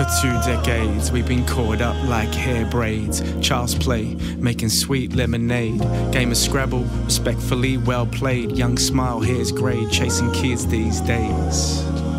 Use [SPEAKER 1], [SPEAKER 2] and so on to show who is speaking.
[SPEAKER 1] For 2 decades, we've been caught up like hair braids. Child's play, making sweet lemonade. Game of Scrabble, respectfully well played. Young smile, hair's grey, chasing kids these days.